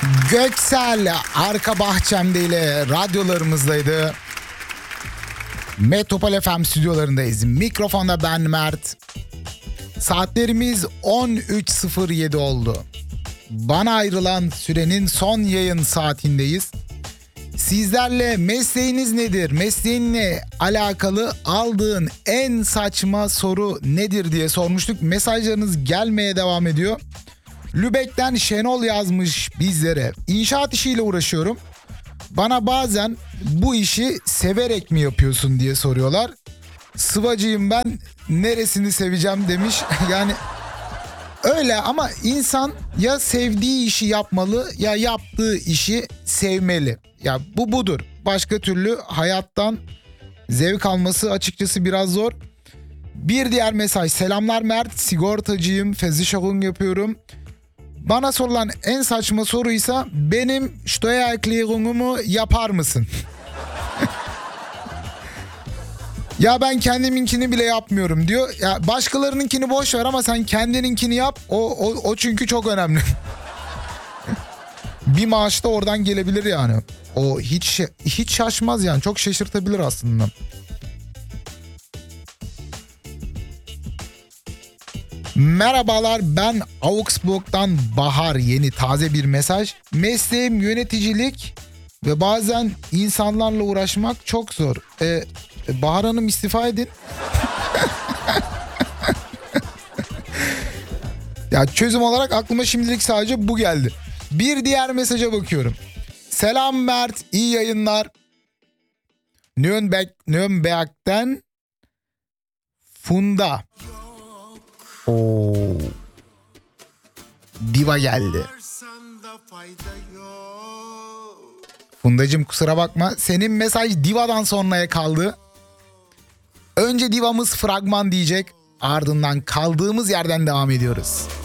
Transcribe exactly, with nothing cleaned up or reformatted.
Göksel arka bahçemde ile radyolarımızdaydı. Metropol F M stüdyolarındayız. Mikrofonda ben Mert. Saatlerimiz on üç sıfır yedi oldu. Bana ayrılan sürenin son yayın saatindeyiz. Sizlerle mesleğiniz nedir? Mesleğinle alakalı aldığın en saçma soru nedir diye sormuştuk. Mesajlarınız gelmeye devam ediyor. Lübeck'ten Şenol yazmış bizlere. İnşaat işiyle uğraşıyorum. Bana bazen bu işi severek mi yapıyorsun diye soruyorlar. Sıvacıyım ben, neresini seveceğim demiş. Yani öyle ama insan ya sevdiği işi yapmalı ya yaptığı işi sevmeli. Ya bu budur. Başka türlü hayattan zevk alması açıkçası biraz zor. Bir diğer mesaj. Selamlar Mert, sigortacıyım, Versicherung yapıyorum. Bana sorulan en saçma soruysa benim Steuererklärung'umu yapar mısın? Ya ben kendiminkini bile yapmıyorum diyor. Ya başkalarınınkini boş ver ama sen kendininkini yap. O o, o çünkü çok önemli. Bir maaş da oradan gelebilir yani. O hiç hiç şaşmaz yani. Çok şaşırtabilir aslında. Merhabalar, ben Augsburg'dan Bahar. Yeni taze bir mesaj. Mesleğim yöneticilik ve bazen insanlarla uğraşmak çok zor. Ee, Bahar Hanım istifa edin. Ya çözüm olarak aklıma şimdilik sadece bu geldi. Bir diğer mesaja bakıyorum. Selam Mert, iyi yayınlar. Nürnberg, Nürnberg'den Funda. Oo. Diva geldi. Fundacığım kusura bakma. Senin mesaj Diva'dan sonraya kaldı. Önce Diva'mız fragman diyecek. Ardından kaldığımız yerden devam ediyoruz.